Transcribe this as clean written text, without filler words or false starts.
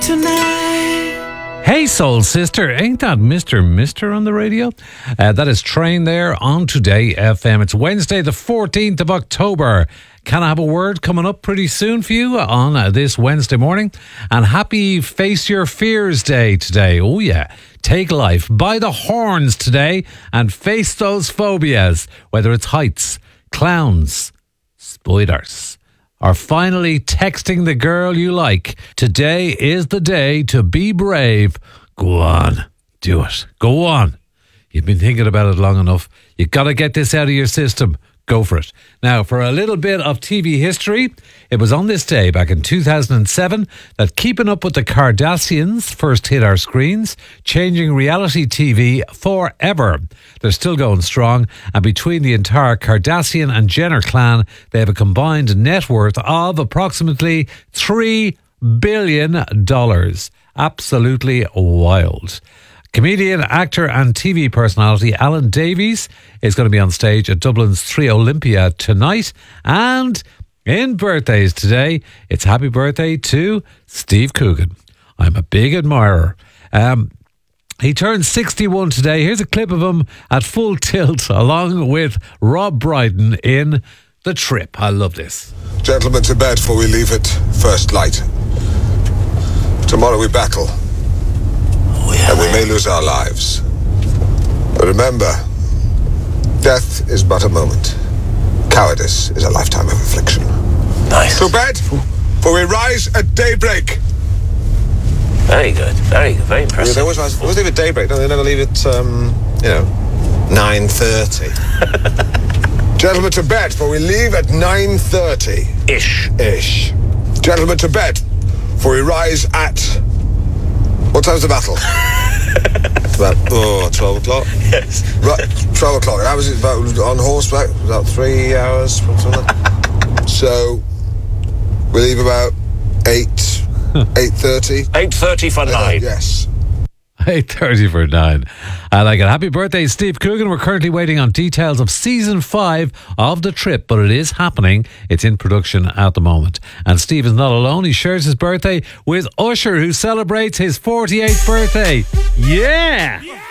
Tonight. Hey, soul sister, ain't that Mr. on the radio? That is Train there on Today FM. It's Wednesday, the 14th of October. Can I have a word coming up pretty soon for you on this Wednesday morning? And happy Face Your Fears Day today. Oh, yeah. Take life by the horns today and face those phobias, whether it's heights, clowns, spiders, or finally texting the girl you like. Today is the day to be brave. Go on. Do it. Go on. You've been thinking about it long enough. You got to get this out of your system. Go for it. Now, for a little bit of TV history, it was on this day back in 2007 that Keeping Up with the Kardashians first hit our screens, changing reality TV forever. They're still going strong, and between the entire Kardashian and Jenner clan, they have a combined net worth of approximately $3 billion. Absolutely wild. Comedian, actor and TV personality Alan Davies is going to be on stage at Dublin's 3 Olympia tonight. And in birthdays today, it's happy birthday to Steve Coogan. I'm a big admirer. He turns 61 today. Here's a clip of him at full tilt along with Rob Brydon in The Trip. I love this. Gentlemen, to bed before we leave at first light. Tomorrow we battle. And we may lose our lives. But remember, death is but a moment. Cowardice is a lifetime of affliction. Nice. To bed, for we rise at daybreak. Very good. Very good. Very impressive. They always leave at daybreak, don't they? Never leave at, 9:30. Gentlemen, to bed, for we leave at 9:30. Ish. Gentlemen, to bed, for we rise at... What time's the battle? It's about 12 o'clock. Yes. Right, 12 o'clock. And that was about on horseback. About 3 hours. Something like that. So we leave about 8:30. 8:30 for 9. Yes. 8:30 for 9. I like it. Happy birthday, Steve Coogan. We're currently waiting on details of season 5 of The Trip, but it is happening. It's in production at the moment. And Steve is not alone. He shares his birthday with Usher, who celebrates his 48th birthday. Yeah!